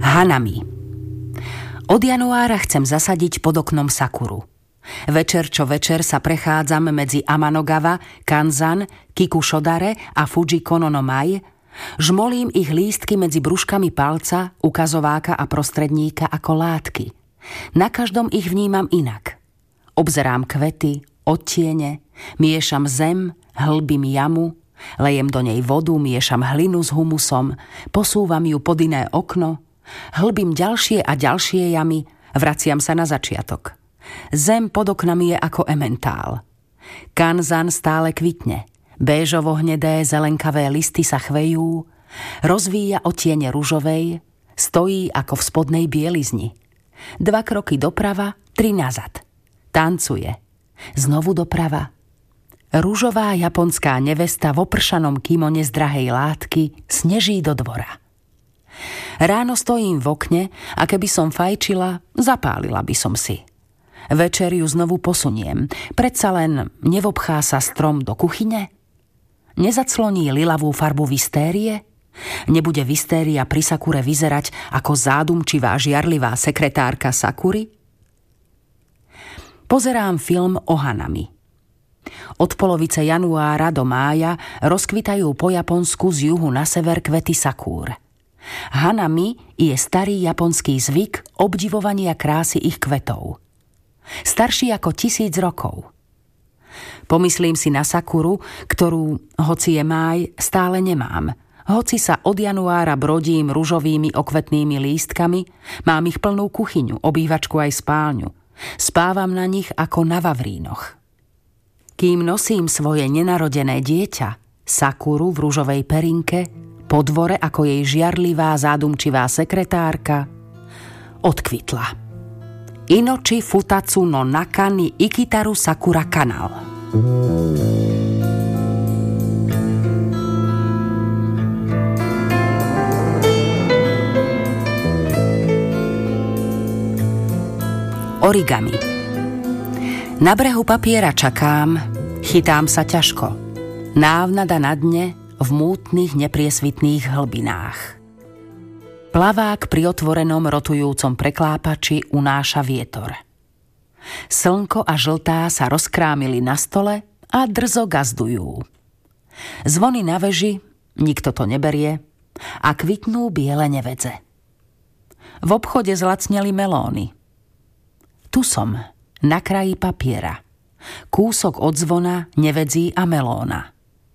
Hanami. Od januára chcem zasadiť pod oknom sakuru. Večer čo večer sa prechádzam medzi Amanogava, Kanzan, Kikushodare a Fuji Kononomai, žmolím ich lístky medzi brúškami palca, ukazováka a prostredníka ako látky. Na každom ich vnímam inak. Obzerám kvety, odtiene, miešam zem, hlbím jamu, lejem do nej vodu, miešam hlinu s humusom, posúvam ju pod iné okno, hlbím ďalšie a ďalšie jamy, vraciam sa na začiatok. Zem pod oknami je ako ementál. Kanzan stále kvitne, béžovo-hnedé zelenkavé listy sa chvejú, rozvíja odtiene ružovej, stojí ako v spodnej bielizni. 2 kroky doprava, 3 nazad. Tancuje. Znovu doprava. Ružová japonská nevesta v opršanom kimone z drahej látky sneží do dvora. Ráno stojím v okne a keby som fajčila, zapálila by som si. Večer ju znovu posuniem. Predsa len nevobchá sa strom do kuchyne? Nezacloní lilavú farbu vistérie? Nebude vistéria pri sakure vyzerať ako zádumčivá žiarlivá sekretárka sakury? Pozerám film o Hanami. Od polovice januára do mája rozkvitajú po Japonsku z juhu na sever kvety sakúr. Hanami je starý japonský zvyk obdivovania krásy ich kvetov. Starší ako 1000 rokov. Pomyslím si na sakuru, ktorú, hoci je máj, stále nemám. Hoci sa od januára brodím ružovými okvetnými lístkami, mám ich plnú kuchyňu, obývačku aj spálňu. Spávam na nich ako na vavrínoch. Kým nosím svoje nenarodené dieťa, sakuru v ružovej perinke, po dvore ako jej žiarlivá zádumčivá sekretárka, odkvitla. Inoči futatsu no naka ni ikitaru sakura kanal. Origami. Na brehu papiera čakám, chytám sa ťažko. Návnada na dne v mútnych nepriesvitných hlbinách. Plavák pri otvorenom rotujúcom preklápači unáša vietor. Slnko a žltá sa rozkrámili na stole a drzo gazdujú. Zvony na veži, nikto to neberie, a kvitnú biele nevedze. V obchode zlacneli melóny. Tu som, na kraji papiera. Kúsok od zvona, nevedzí a melóna.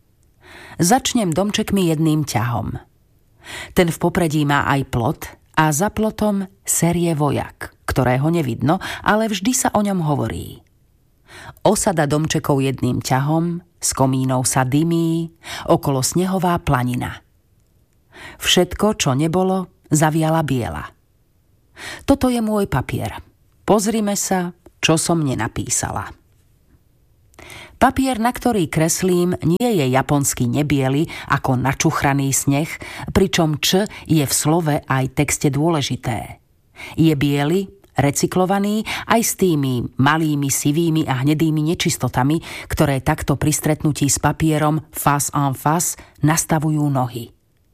Začnem domčekmi jedným ťahom. Ten v popredí má aj plot a za plotom série vojak, ktorého nevidno, ale vždy sa o ňom hovorí. Osada domčekov jedným ťahom, s komínov sa dymí, okolo snehová planina. Všetko, čo nebolo, zaviala biela. Toto je môj papier. Pozrime sa, čo som nenapísala. Papier, na ktorý kreslím, nie je japonský nebiely ako načuchraný sneh, pričom Č je v slove aj texte dôležité. Je biely, recyklovaný aj s tými malými sivými a hnedými nečistotami, ktoré takto pri stretnutí s papierom face en face nastavujú nohy.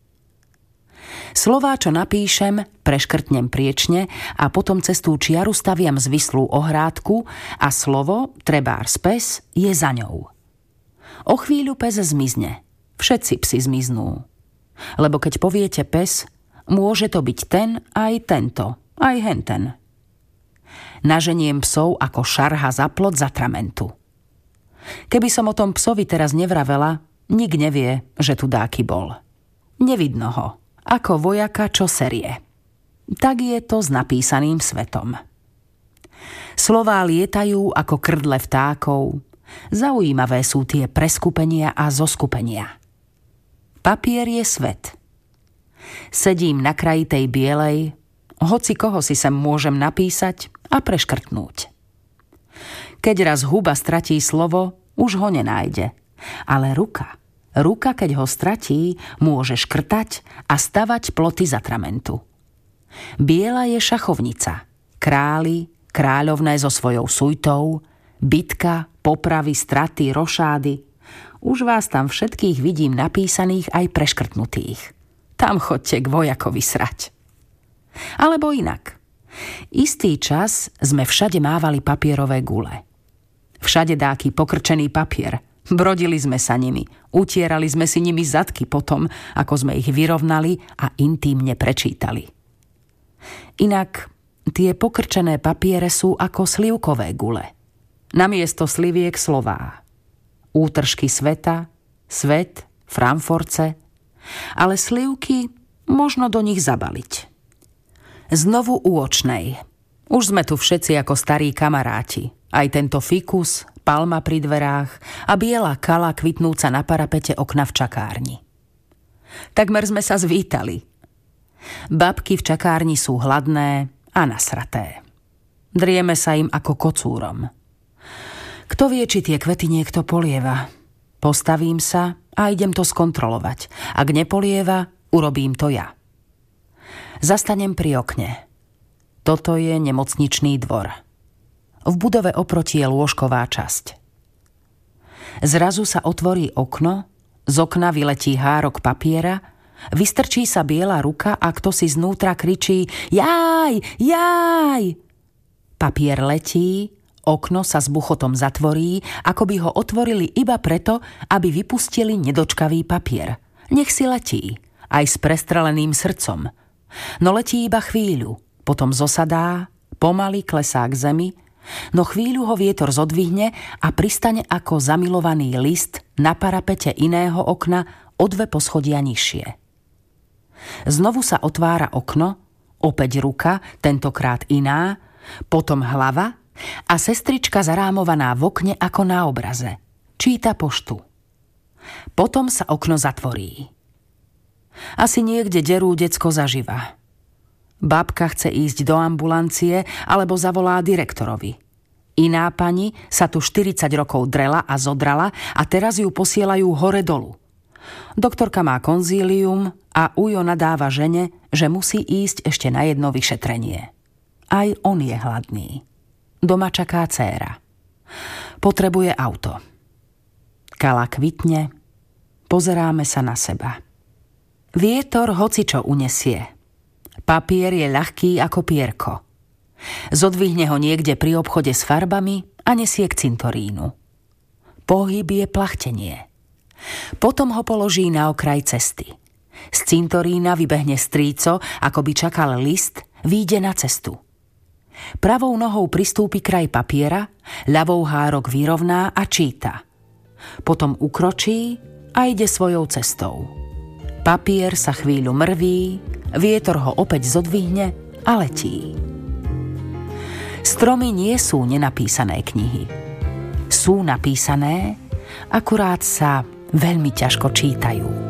Slová, čo napíšem, preškrtnem priečne a potom cez tú čiaru staviam zvislú ohrádku a slovo, trebárs pes, je za ňou. O chvíľu pes zmizne. Všetci psi zmiznú. Lebo keď poviete pes, môže to byť ten, aj tento, aj henten. Naženiem psov ako šarha za plot zatramentu. Keby som o tom psovi teraz nevravela, nik nevie, že tu dáky bol. Nevidno ho. Ako vojaka, čo serie. Tak je to s napísaným svetom. Slová lietajú ako krdle vtákov. Zaujímavé sú tie preskupenia a zoskupenia. Papier je svet. Sedím na kraji tej bielej, hoci koho si sem môžem napísať a preškrtnúť. Keď raz huba stratí slovo, už ho nenájde. Ale ruka, keď ho stratí, môže škrtať a stavať ploty zatramentu. Biela je šachovnica, králi, kráľovné so svojou sujtou, bitka, popravy, straty, rošády. Už vás tam všetkých vidím napísaných aj preškrtnutých. Tam chodte k vojakovi srať. Alebo inak. Istý čas sme všade mávali papierové gule. Všade dáky pokrčený papier. Brodili sme sa nimi. Utierali sme si nimi zadky potom, ako sme ich vyrovnali a intímne prečítali. Inak tie pokrčené papiere sú ako slivkové gule. Namiesto sliviek slová. Útržky sveta, svet, framforce, ale slivky možno do nich zabaliť. Znovu u Očnej. Už sme tu všetci ako starí kamaráti. Aj tento fikus, palma pri dverách a biela kala kvitnúca na parapete okna v čakárni. Takmer sme sa zvítali. Babky v čakárni sú hladné a nasraté. Drieme sa im ako kocúrom. Kto vie, či tie kvety niekto polieva? Postavím sa a idem to skontrolovať. Ak nepolieva, urobím to ja. Zastanem pri okne. Toto je nemocničný dvor. V budove oproti je lôžková časť. Zrazu sa otvorí okno, z okna vyletí hárok papiera, vystrčí sa biela ruka a kto si znútra kričí Jaj, jaj! Papier letí, okno sa s buchotom zatvorí, ako by ho otvorili iba preto, aby vypustili nedočkavý papier. Nech si letí, aj s prestreleným srdcom. No letí iba chvíľu, potom zosadá, pomaly klesá k zemi, no chvíľu ho vietor zodvihne a pristane ako zamilovaný list na parapete iného okna o 2 poschodia nižšie. Znovu sa otvára okno, opäť ruka, tentokrát iná, potom hlava a sestrička zarámovaná v okne ako na obraze. Číta poštu. Potom sa okno zatvorí. Asi niekde derú decko zaživa. Babka chce ísť do ambulancie alebo zavolá direktorovi. Iná pani sa tu 40 rokov drela a zodrala a teraz ju posielajú hore dolu. Doktorka má konzílium a Ujo nadáva žene, že musí ísť ešte na jedno vyšetrenie. Aj on je hladný. Doma čaká dcéra. Potrebuje auto. Kala kvitne, pozeráme sa na seba. Vietor hocičo unesie. Papier je ľahký ako pierko. Zodvihne ho niekde pri obchode s farbami a nesie k cintorínu. Pohyb je plachtenie. Potom ho položí na okraj cesty. Z cintorína vybehne strýco, ako by čakal list, výjde na cestu. Pravou nohou pristúpi kraj papiera, ľavou hárok vyrovná a číta. Potom ukročí a ide svojou cestou. Papier sa chvíľu mrví, vietor ho opäť zodvihne a letí. Stromy nie sú nenapísané knihy. Sú napísané, akurát sa veľmi ťažko čítajú.